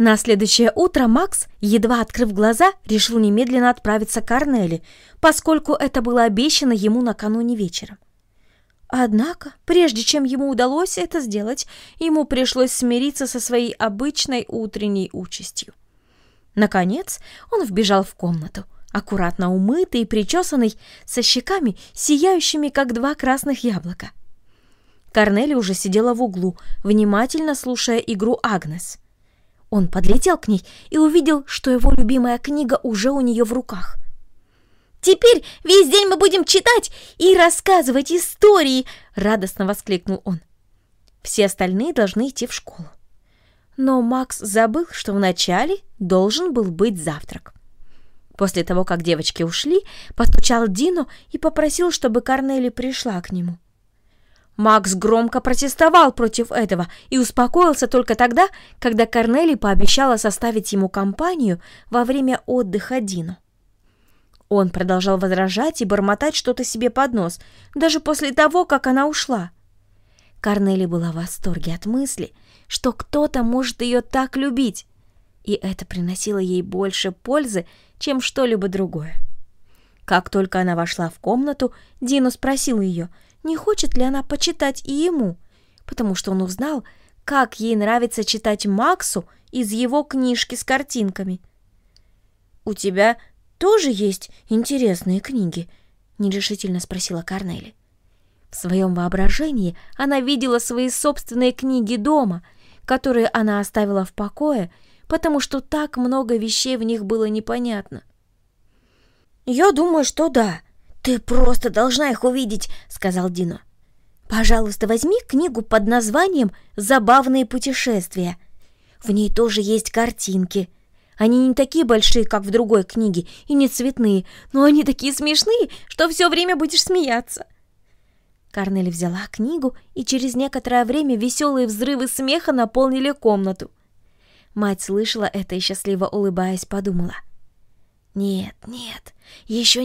На следующее утро Макс, едва открыв глаза, решил немедленно отправиться к Корнели, поскольку это было обещано ему накануне вечером. Однако, прежде чем ему удалось это сделать, ему пришлось смириться со своей обычной утренней участью. Наконец, он вбежал в комнату, аккуратно умытый и причесанный, со щеками, сияющими, как два красных яблока. Корнели уже сидела в углу, внимательно слушая игру Агнес. Он подлетел к ней и увидел, что его любимая книга уже у нее в руках. «Теперь весь день мы будем читать и рассказывать истории!» — радостно воскликнул он. Все остальные должны идти в школу. Но Макс забыл, что вначале должен был быть завтрак. После того, как девочки ушли, постучал Дино и попросил, чтобы Корнели пришла к нему. Макс громко протестовал против этого и успокоился только тогда, когда Корнели пообещала составить ему компанию во время отдыха Дино. Он продолжал возражать и бормотать что-то себе под нос, даже после того, как она ушла. Корнели была в восторге от мысли, что кто-то может ее так любить, и это приносило ей больше пользы, чем что-либо другое. Как только она вошла в комнату, Дино спросил ее, не хочет ли она почитать и ему, потому что он узнал, как ей нравится читать Максу из его книжки с картинками. «У тебя тоже есть интересные книги?» — нерешительно спросила Корнели. В своем воображении она видела свои собственные книги дома, которые она оставила в покое, потому что так много вещей в них было непонятно. «Я думаю, что да. Ты просто должна их увидеть», — сказал Дино. «Пожалуйста, возьми книгу под названием «Забавные путешествия». В ней тоже есть картинки. Они не такие большие, как в другой книге, и не цветные, но они такие смешные, что все время будешь смеяться». Корнели взяла книгу, и через некоторое время веселые взрывы смеха наполнили комнату. Мать слышала это и, счастливо улыбаясь, подумала: «Нет, еще